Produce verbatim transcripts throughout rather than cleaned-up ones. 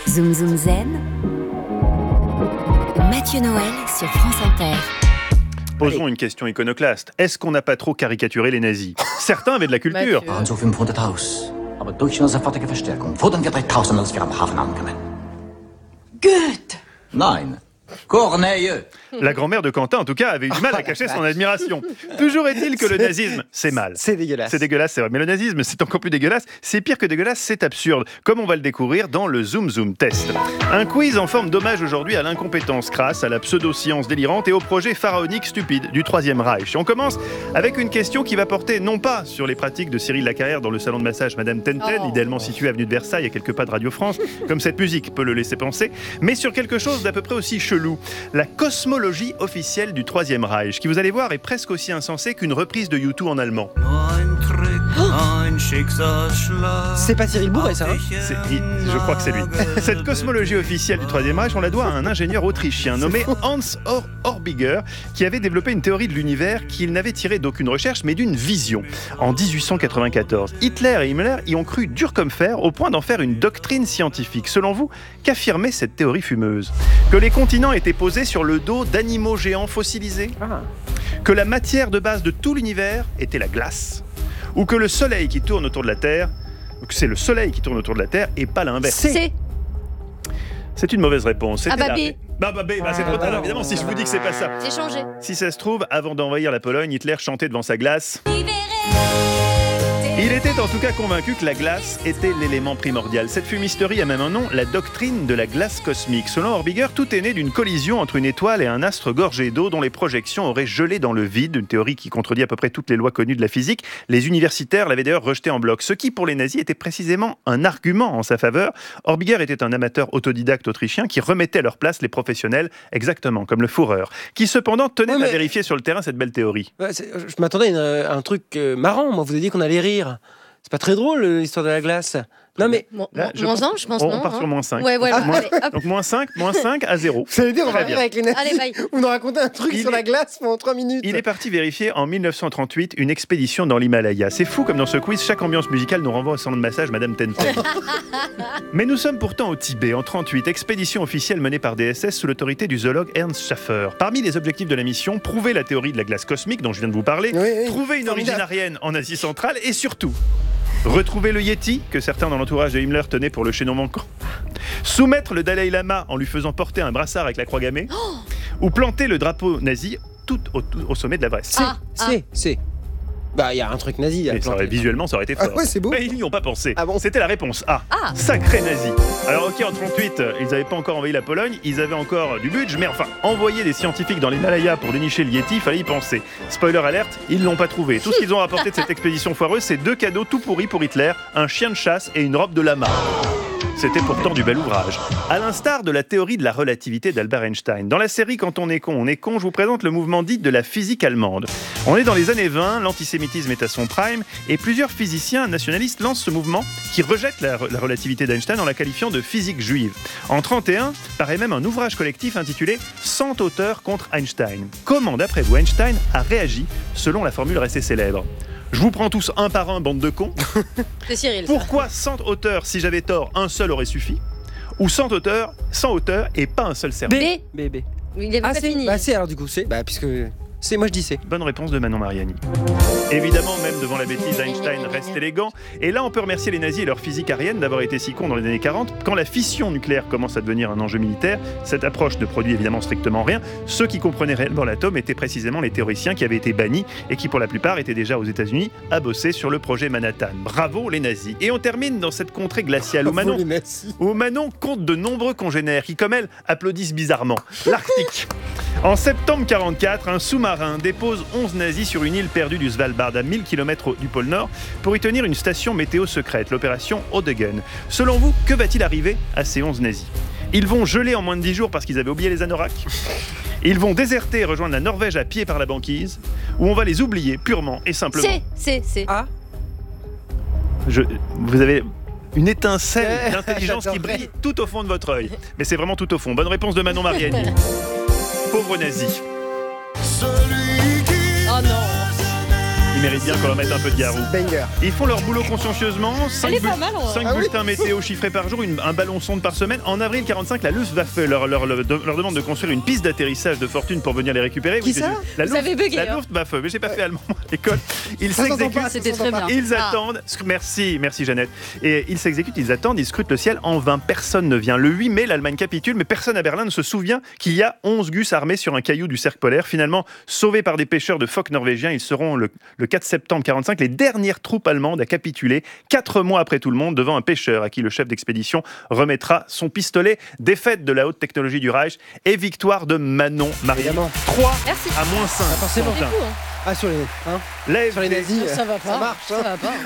Zoom Zoom Zen. Mathieu Noël sur France Inter. Posons une question iconoclaste. Est-ce qu'on n'a pas trop caricaturé les nazis ? Certains avaient de la culture. Also fünfhunderttausend. Aber durch eine sofortige Verstärkung fordern wir dreitausend, als wir am Hafen ankommen. Goethe! Nein, Corneille. La grand-mère de Quentin, en tout cas, avait eu du mal à cacher son admiration. Toujours est-il que le nazisme, c'est mal. C'est dégueulasse. C'est dégueulasse, c'est vrai. Mais le nazisme, c'est encore plus dégueulasse. C'est pire que dégueulasse, c'est absurde. Comme on va le découvrir dans le Zoom Zoom Test. Un quiz en forme d'hommage aujourd'hui à l'incompétence crasse, à la pseudo-science délirante et au projet pharaonique stupide du Troisième Reich. On commence avec une question qui va porter non pas sur les pratiques de Cyril Lacarrière dans le salon de massage Madame Tenten, Oh. idéalement situé avenue de Versailles, à quelques pas de Radio France, comme cette musique peut le laisser penser, mais sur quelque chose d'à peu près aussi chelou. La cosmologie officielle du Troisième Reich, qui vous allez voir est presque aussi insensée qu'une reprise de U deux en allemand. C'est pas Cyril Bourret, ça, hein? C'est- il- je crois que c'est lui. Cette cosmologie officielle du Troisième Reich, on la doit à un ingénieur autrichien nommé Hans Or- Orbiger, qui avait développé une théorie de l'univers qu'il n'avait tirée d'aucune recherche, mais d'une vision. En dix-huit cent quatre-vingt-quatorze, Hitler et Himmler y ont cru dur comme fer, au point d'en faire une doctrine scientifique. Selon vous, qu'affirmait cette théorie fumeuse ? Que les continents étaient posés sur le dos d'animaux géants fossilisés ? Ah. Que la matière de base de tout l'univers était la glace ? Ou que le soleil qui tourne autour de la Terre, ou que c'est le soleil qui tourne autour de la Terre et pas l'inverse. C'est. C'est. C'est une mauvaise réponse. C'était Ah bah la- B. Bah bah B, bah c'est trop tard, évidemment, si je vous dis que c'est pas ça. J'ai changé. Si ça se trouve, avant d'envahir la Pologne, Hitler chantait devant sa glace. Il était en tout cas convaincu que la glace était l'élément primordial. Cette fumisterie a même un nom, la doctrine de la glace cosmique. Selon Orbiger, tout est né d'une collision entre une étoile et un astre gorgé d'eau dont les projections auraient gelé dans le vide, une théorie qui contredit à peu près toutes les lois connues de la physique. Les universitaires l'avaient d'ailleurs rejetée en bloc, ce qui pour les nazis était précisément un argument en sa faveur. Orbiger était un amateur autodidacte autrichien qui remettait à leur place les professionnels, exactement comme le Führer, qui cependant tenait Ouais, mais- à vérifier sur le terrain cette belle théorie. Ouais, c'est- je m'attendais à, une- à un truc euh, marrant. Moi, vous avez dit qu'on allait rire. C'est pas très drôle, euh, l'histoire de la glace. Non, mais. Bon, Là, je moins pense- un, je pense on, non. on part hein. sur moins cinq. Ouais, ouais, Moins- allez, hop. Donc moins cinq, moins cinq à zéro. Vous allez dire, on va Très rire bien. avec les nazis. Allez, bye. Vous nous racontez un truc Il sur est- la glace pendant trois minutes. Il est parti vérifier en mille neuf cent trente-huit une expédition dans l'Himalaya. C'est fou comme dans ce quiz, chaque ambiance musicale nous renvoie au salon de massage Madame Tenten. Mais nous sommes pourtant au Tibet en trente-huit, expédition officielle menée par D S S sous l'autorité du zoologue Ernst Schaffer. Parmi les objectifs de la mission, prouver la théorie de la glace cosmique dont je viens de vous parler, Oui, oui. trouver une Formidable. origine aryenne en Asie centrale et surtout retrouver le Yéti que certains dans l'entourage de Himmler tenaient pour le chaînon manquant, soumettre le Dalai Lama en lui faisant porter un brassard avec la croix gammée, ou planter le drapeau nazi tout au, tout au sommet de l'Everest. C'est. Ah, ah. C'est. C'est. Bah, il y a un truc nazi à Mais ça aurait- planter. visuellement, ça aurait été Ah fort. ouais, c'est beau. Mais ils n'y ont pas pensé. Ah bon C'était la réponse A. Ah. Sacré nazi. Alors ok, en trente-huit, euh, ils n'avaient pas encore envahi la Pologne, ils avaient encore du budget, mais enfin, envoyer des scientifiques dans l'Himalaya pour dénicher le Yéti, il fallait y penser. Spoiler alerte, ils l'ont pas trouvé. Tout ce qu'ils ont rapporté de cette expédition foireuse, c'est deux cadeaux tout pourris pour Hitler, un chien de chasse et une robe de lama. C'était pourtant du bel ouvrage. À l'instar de la théorie de la relativité d'Albert Einstein. Dans la série Quand on est con, on est con, je vous présente le mouvement dit de la physique allemande. On est dans les années vingt, l'antisémitisme est à son prime, et plusieurs physiciens nationalistes lancent ce mouvement qui rejette la, la relativité d'Einstein en la qualifiant de physique juive. En trente et un, paraît même un ouvrage collectif intitulé « cent auteurs contre Einstein ». Comment, d'après vous, Einstein a réagi selon la formule restée célèbre ? Je vous prends tous un par un, bande de cons. C'est Cyril. ça. Pourquoi cent auteurs, si j'avais tort, un seul aurait suffi ? Ou cent auteurs, cent auteurs et pas un seul cerveau ? B. B, B. Il avait Ah, pas c'est. fini. Bah, c'est alors, du coup, c'est. Bah, puisque. C'est. Moi, je dis c'est. Bonne réponse de Manon Mariani. Évidemment, même devant la bêtise, Einstein reste élégant. Et là, on peut remercier les nazis et leur physique aryenne d'avoir été si cons dans les années quarante. Quand la fission nucléaire commence à devenir un enjeu militaire, cette approche ne produit évidemment strictement rien. Ceux qui comprenaient réellement l'atome étaient précisément les théoriciens qui avaient été bannis et qui, pour la plupart, étaient déjà aux États-Unis à bosser sur le projet Manhattan. Bravo les nazis. Et on termine dans cette contrée glaciale où Manon Les nazis. où Manon compte de nombreux congénères qui, comme elle, applaudissent bizarrement. L'Arctique. En septembre quarante-quatre, un sous-marin dépose onze nazis sur une île perdue du Svalbard à mille kilomètres du pôle Nord pour y tenir une station météo secrète, l'opération Odegen. Selon vous, que va-t-il arriver à ces onze nazis ? Ils vont geler en moins de dix jours parce qu'ils avaient oublié les anoraks ? Ils vont déserter et rejoindre la Norvège à pied par la banquise ? Ou on va les oublier purement et simplement ? C. C. C. Ah. Je, vous avez une étincelle Ouais, d'intelligence qui j'adorerais. brille tout au fond de votre œil. Mais c'est vraiment tout au fond. Bonne réponse de Manon Mariani. Pauvre nazi. Oh non. il mérite bien qu'on leur mette un peu de garou. Banger. Ils font leur boulot consciencieusement. Elle est pas mal, en vrai. Ah oui. bulletins météo chiffrés par jour, une, un ballon sonde par semaine. En avril quarante-cinq, la Luftwaffe leur, leur, leur, leur demande de construire une piste d'atterrissage de fortune pour venir les récupérer. Qui ça La Vous avez bugué, La hein. Luftwaffe, mais j'ai pas fait allemand à l'école. Ils Ça s'entend s'exécutent. pas, ça C'était s'entend très pas. bien. Ils Ah. attendent. Merci, merci Jeannette. Et ils s'exécutent, ils attendent, ils scrutent le ciel en vain. Personne ne vient. Le huit mai, l'Allemagne capitule, mais personne à Berlin ne se souvient qu'il y a onze gus armés sur un caillou du cercle polaire. Finalement, sauvés par des pêcheurs de phoques norvégiens, ils seront le, le quatre septembre quarante-cinq les dernières troupes allemandes à capituler, quatre mois après tout le monde, devant un pêcheur à qui le chef d'expédition remettra son pistolet. Défaite de la haute technologie du Reich et victoire de Manon Marie. Évidemment. trois Merci. à moins cinq. Ah, forcément. C'est fou, hein. Ah, sur les, hein, L'A F D, sur les nazis. Ça va pas. Ça marche, Ça hein. va pas.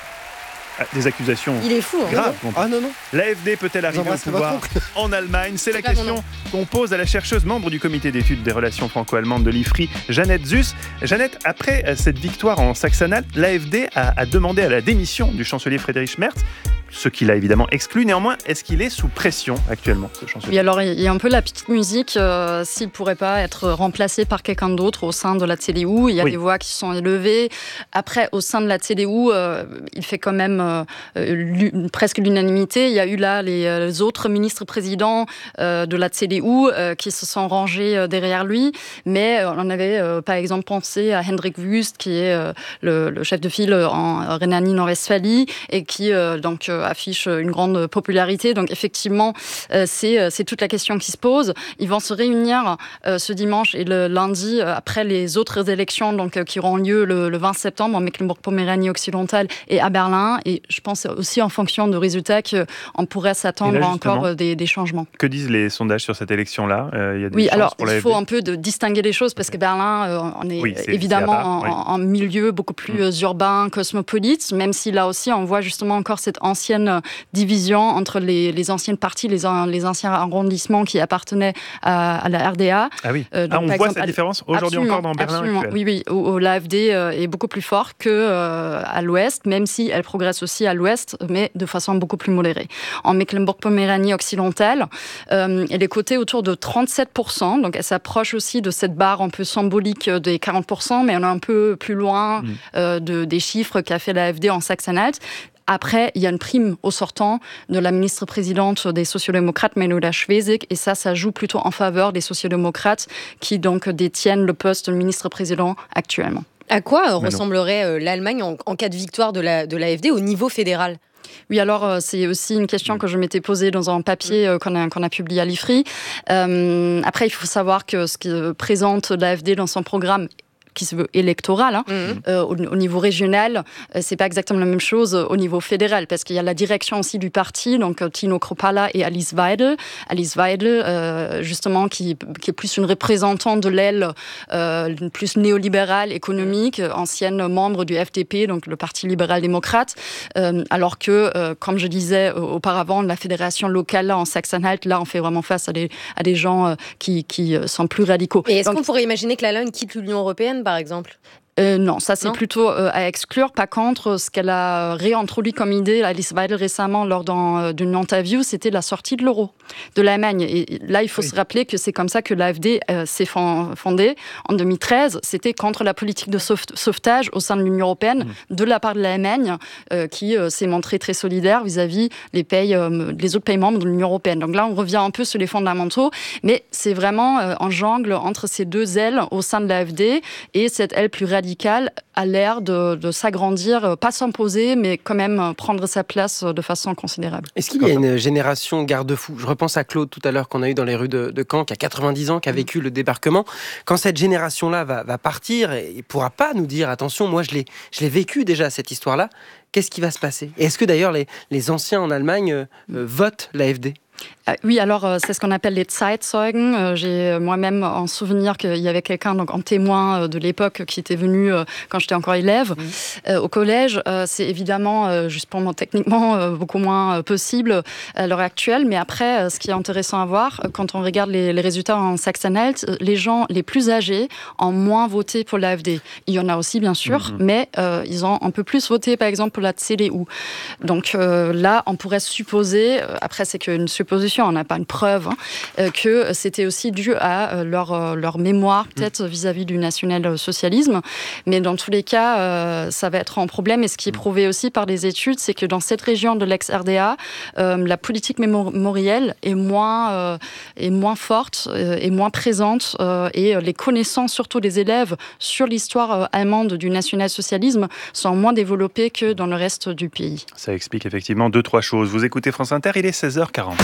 Ah, des accusations Il est fou. hein. graves. Ah non, non. L'A F D peut-elle arriver au J'embrasse pouvoir votre en Allemagne? C'est la pas mon question qu'on pose à la chercheuse membre du comité d'études des relations franco-allemandes de l'I F R I, Jeannette Zus. Jeannette, après euh, cette victoire en Saxe-Anhalt, l'A F D a, a demandé à la démission du chancelier Friedrich Merz, ce qu'il a évidemment exclu. Néanmoins, est-ce qu'il est sous pression actuellement, ce chancelier? Oui, alors il y a un peu la petite musique, euh, s'il ne pourrait pas être remplacé par quelqu'un d'autre au sein de la C D U. Il y a Oui. des voix qui sont élevées. Après, au sein de la C D U, euh, il fait quand même euh, l'u- presque l'unanimité. Il y a eu là les, euh, les autres ministres-présidents euh, de la C D U euh, qui se sont rangés euh, derrière lui. Mais euh, on avait euh, par exemple pensé à Hendrik Wüst, qui est euh, le, le chef de file en Rhénanie-Nord-Westphalie et qui euh, donc euh, affiche une grande popularité. Donc effectivement, euh, c'est, c'est toute la question qui se pose. Ils vont se réunir euh, ce dimanche et le lundi euh, après les autres élections donc, euh, qui auront lieu le, le vingt septembre en Mecklembourg-Poméranie occidentale et à Berlin. Et je pense aussi en fonction de résultats qu'on pourrait s'attendre Et là, à encore justement, euh, des, des changements. Que disent les sondages sur cette élection-là? Euh, il y a des Oui, chances alors pour il l'A F D? faut un peu de distinguer les choses parce que Berlin, euh, on est, Oui, c'est- évidemment c'est à part, en, oui. en- en milieu beaucoup plus euh, urbain, cosmopolite, même si là aussi on voit justement encore cette ancienne euh, division entre les, les anciennes parties, les, an- les anciens arrondissements qui appartenaient à, à la R D A. Ah oui, Euh, donc, ah, on par voit exemple, cette à- différence aujourd'hui Absolument, encore dans Berlin absolument. actuel. Oui, oui, où, où l'A F D euh, est beaucoup plus fort que euh, à l'ouest, même si elle progresse aussi à l'ouest, mais de façon beaucoup plus modérée. En Mecklembourg-Poméranie occidentale, euh, elle est cotée autour de trente-sept pour cent, donc elle s'approche aussi de cette barre un peu symbolique des quarante pour cent, mais on est un peu plus loin Mm. euh, de, des chiffres qu'a fait l'A F D en Saxe-Anhalt. Après, il y a une prime au sortant de la ministre-présidente des sociodémocrates, Manuela Schwesig, et ça, ça joue plutôt en faveur des sociodémocrates qui donc détiennent le poste de ministre-président actuellement. À quoi euh, non. ressemblerait euh, l'Allemagne en, en cas de victoire de la, de l'A F D au niveau fédéral? Oui, alors euh, c'est aussi une question que je m'étais posée dans un papier euh, qu'on a, qu'on a publié à l'I F R I. Euh, après, il faut savoir que ce que présente l'A F D dans son programme qui se veut électoral, hein, Mhm. euh, au, au niveau régional, euh, c'est pas exactement la même chose euh, au niveau fédéral, parce qu'il y a la direction aussi du parti, donc euh, Tino Kruppala et Alice Weidel. Alice Weidel, euh, justement, qui, qui est plus une représentante de l'aile euh, plus néolibérale, économique, euh, ancienne membre du F D P, donc le Parti libéral-démocrate, euh, alors que, euh, comme je disais euh, auparavant, la fédération locale là, en Saxe-Anhalt, là, on fait vraiment face à des, à des gens euh, qui, qui euh, sont plus radicaux. Et est-ce Donc, qu'on pourrait imaginer que l'Allemagne quitte l'Union européenne, par exemple? Euh, non, ça c'est Non plutôt euh, à exclure. Par contre, ce qu'elle a réintroduit comme idée, Alice Weidel, récemment, lors d'un, euh, d'une interview, c'était la sortie de l'euro de l'Allemagne. Et là, il faut Oui. se rappeler que c'est comme ça que l'A F D euh, s'est fon- fondée. En deux mille treize, c'était contre la politique de sauve- sauvetage au sein de l'Union européenne de la part de l'Allemagne, euh, qui euh, s'est montrée très solidaire vis-à-vis les, pays, euh, les autres pays membres de l'Union européenne. Donc là, on revient un peu sur les fondamentaux, mais c'est vraiment euh, en jongle entre ces deux ailes au sein de l'A F D, et cette aile plus radicale a l'air de, de s'agrandir, euh, pas s'imposer, mais quand même euh, prendre sa place euh, de façon considérable. Est-ce qu'il y a une génération garde-fou? Je repense à Claude tout à l'heure qu'on a eu dans les rues de, de Caen, qui a quatre-vingt-dix ans, qui a vécu le débarquement. Quand cette génération-là va, va partir, et ne pourra pas nous dire, attention, moi je l'ai, je l'ai vécu déjà cette histoire-là, qu'est-ce qui va se passer? Et est-ce que d'ailleurs les, les anciens en Allemagne euh, euh, votent l'A F D? Euh, oui, alors euh, c'est ce qu'on appelle les Zeitzeugen. Euh, j'ai euh, moi-même en souvenir qu'il y avait quelqu'un, donc en témoin euh, de l'époque, qui était venu euh, quand j'étais encore élève Mmh. euh, au collège. Euh, c'est évidemment, euh, justement, techniquement, euh, beaucoup moins euh, possible à l'heure actuelle. Mais après, euh, ce qui est intéressant à voir, euh, quand on regarde les, les résultats en Saxe-Anhalt, euh, les gens les plus âgés ont moins voté pour l'A F D. Il y en a aussi, bien sûr, Mhm. mais euh, ils ont un peu plus voté, par exemple, pour la C D U. Donc euh, là, on pourrait supposer, euh, après c'est qu'une supposition, supposition, on n'a pas une preuve, hein, euh, que c'était aussi dû à euh, leur, euh, leur mémoire, peut-être mmh. vis-à-vis du national-socialisme. Mais dans tous les cas, euh, ça va être un problème. Et ce qui est prouvé aussi par des études, c'est que dans cette région de l'ex-R D A, euh, la politique mémorielle est moins, euh, est moins forte, euh, est moins présente. Euh, et les connaissances, surtout des élèves, sur l'histoire euh, allemande du national-socialisme sont moins développées que dans le reste du pays. Ça explique effectivement deux, trois choses. Vous écoutez France Inter, il est seize heures quarante.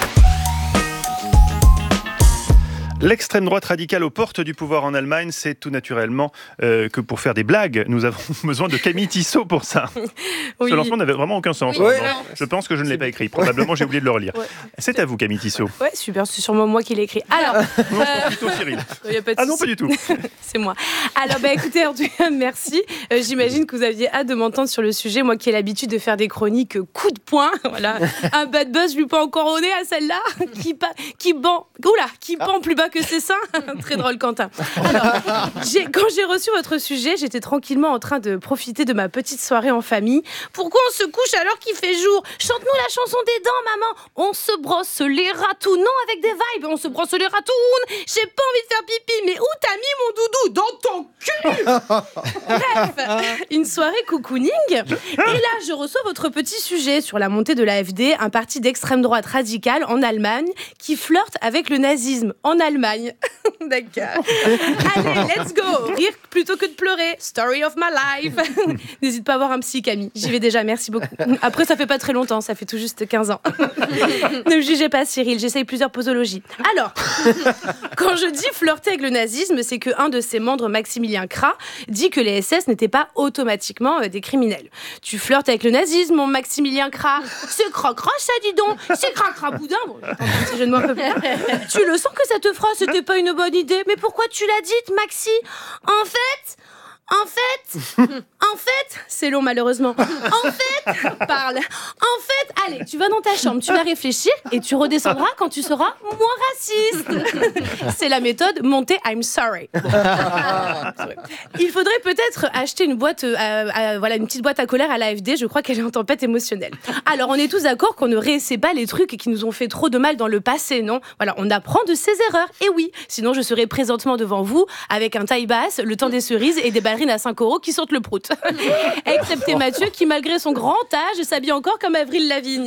L'extrême droite radicale aux portes du pouvoir en Allemagne, c'est tout naturellement euh, que pour faire des blagues, nous avons besoin de Camille Tissot pour ça. Oui. Ce lancement n'avait vraiment aucun sens. Oui, hein, je pense que je ne l'ai pas écrit. Probablement, j'ai oublié de le relire. Ouais. C'est à vous, Camille Tissot. Ouais, super. C'est sûrement moi qui l'ai écrit. Alors, non, euh... plutôt Cyril. Y a pas de ah non, pas du tout. C'est moi. Alors, bah, écoutez, en tout cas, merci. Euh, j'imagine que vous aviez hâte de m'entendre sur le sujet. Moi, qui ai l'habitude de faire des chroniques coup de poing. Voilà, un bad buzz, je lui pas encore au nez à celle-là, qui pa... qui band, oula, qui pend plus bas que ses seins. Très drôle, Quentin. Alors, j'ai, quand j'ai reçu votre sujet, j'étais tranquillement en train de profiter de ma petite soirée en famille. Pourquoi on se couche alors qu'il fait jour? Chante-nous la chanson des dents, maman. On se brosse les ratous. Non, avec des vibes. On se brosse les ratounes. J'ai pas envie de faire pipi, mais où t'as mis mon doudou? Dans ton cul. Bref, une soirée cocooning. Et là, je reçois votre petit sujet sur la montée de l'A F D, un parti d'extrême droite radicale en Allemagne qui flirte avec le nazisme en Allemagne. D'accord. Allez, let's go. Rire plutôt que de pleurer. Story of my life. N'hésite pas à voir un psy, Camille. J'y vais déjà, merci beaucoup. Après, ça fait pas très longtemps, ça fait tout juste quinze ans. Ne me jugez pas, Cyril, j'essaye plusieurs posologies. Alors, quand je dis flirter avec le nazisme, c'est qu'un de ses membres, Maximilien Krah, dit que les S S n'étaient pas automatiquement des criminels. Tu flirtes avec le nazisme, mon Maximilien Krah. C'est cracra, ça, dis donc. C'est cracra boudin. Bon, je ne un peu plus. Tu le sens que cette phrase, c'était pas une bonne idée. Mais pourquoi tu l'as dite, Maxi? En fait... En fait, en fait, c'est long malheureusement. En fait, parle. En fait, allez, tu vas dans ta chambre, tu vas réfléchir et tu redescendras quand tu seras moins raciste. C'est la méthode montée I'm sorry. Il faudrait peut-être acheter une boîte, euh, à, voilà, une petite boîte à colère à l'A F D. Je crois qu'elle est en tempête émotionnelle. Alors, on est tous d'accord qu'on ne réessaie pas les trucs qui nous ont fait trop de mal dans le passé, non? Voilà, on apprend de ses erreurs. Et oui, sinon je serais présentement devant vous avec un taille basse, le temps des cerises et des ballerines à cinq euros qui sortent le prout. Excepté Mathieu qui, malgré son grand âge, s'habille encore comme Avril Lavigne.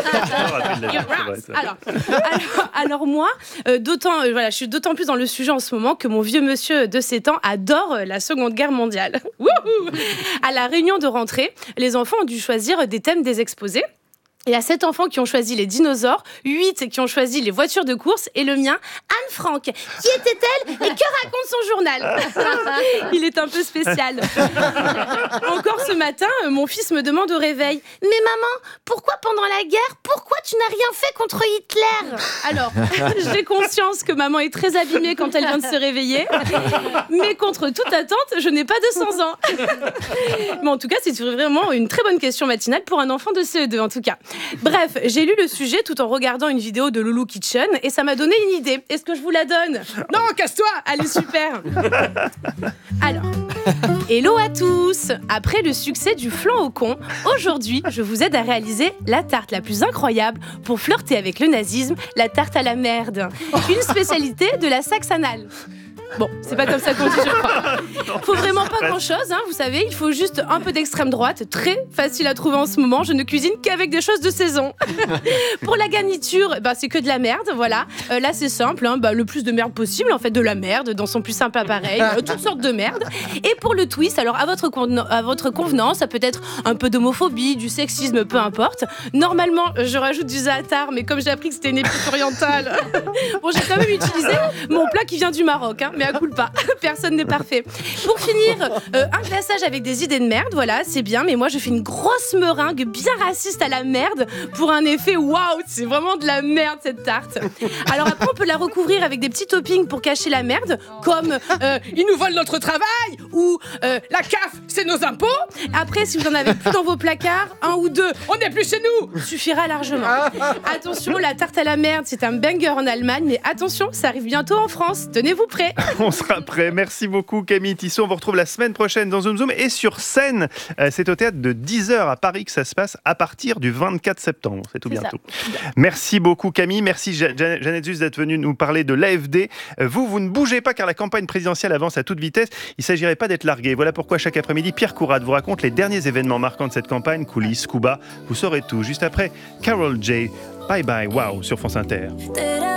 alors, alors, alors moi, euh, d'autant, euh, voilà, je suis d'autant plus dans le sujet en ce moment que mon vieux monsieur de sept ans adore euh, la Seconde Guerre mondiale. Wouhou! À la réunion de rentrée, les enfants ont dû choisir des thèmes des exposés. Il y a sept enfants qui ont choisi les dinosaures, huit qui ont choisi les voitures de course et le mien, Anne Frank. Qui était-elle et que raconte son journal? Il est un peu spécial. Encore ce matin, mon fils me demande au réveil: mais maman, pourquoi pendant la guerre, pourquoi tu n'as rien fait contre Hitler? Alors, j'ai conscience que maman est très abîmée quand elle vient de se réveiller, mais contre toute attente, je n'ai pas deux cents ans. Mais en tout cas, c'est vraiment une très bonne question matinale pour un enfant de C E deux en tout cas. Bref, j'ai lu le sujet tout en regardant une vidéo de Loulou Kitchen et ça m'a donné une idée. Est-ce que je vous la donne? Non, casse-toi! Elle est super! Alors, hello à tous! Après le succès du flan au con, aujourd'hui, je vous aide à réaliser la tarte la plus incroyable pour flirter avec le nazisme, la tarte à la merde. Une spécialité de la Saxe-Anhalt. Bon, c'est pas comme ça qu'on dit, je crois. Faut vraiment pas grand-chose, hein, vous savez. Il faut juste un peu d'extrême droite, très facile à trouver en ce moment. Je ne cuisine qu'avec des choses de saison. Pour la garniture, bah, c'est que de la merde, voilà. Euh, là, c'est simple, hein, bah, le plus de merde possible, en fait, de la merde dans son plus simple appareil, euh, toutes sortes de merde. Et pour le twist, alors à votre, conven- à votre convenance, ça peut être un peu d'homophobie, du sexisme, peu importe. Normalement, je rajoute du za'atar, mais comme j'ai appris que c'était une épice orientale, bon, j'ai quand même utilisé mon plat qui vient du Maroc, hein. Mais à culpa, personne n'est parfait. Pour finir, euh, un glaçage avec des idées de merde, voilà, c'est bien, mais moi je fais une grosse meringue bien raciste à la merde pour un effet waouh, c'est vraiment de la merde cette tarte. Alors après, on peut la recouvrir avec des petits toppings pour cacher la merde, comme euh, ils nous volent notre travail, ou ou euh, la C A F, c'est nos impôts. Après, si vous en avez plus dans vos placards, un ou deux, on n'est plus chez nous, suffira largement. Attention, la tarte à la merde, c'est un banger en Allemagne, mais attention, ça arrive bientôt en France. Tenez-vous prêts. On sera prêts. Merci beaucoup Camille Tissot. On vous retrouve la semaine prochaine dans Zoom Zoom et sur scène. Euh, c'est au théâtre de dix heures à Paris que ça se passe à partir du vingt-quatre septembre. C'est tout C'est bientôt. Ça. Merci beaucoup Camille. Merci Ja- Ja- Jeannette Zuz d'être venue nous parler de l'A F D. Euh, vous, vous ne bougez pas car la campagne présidentielle avance à toute vitesse. Il ne s'agirait pas d'être largué. Voilà pourquoi chaque après-midi, Pierre Courade vous raconte les derniers événements marquants de cette campagne. Coulisses, Cuba, vous saurez tout. Juste après, Carol J. Bye bye, wow, sur France Inter.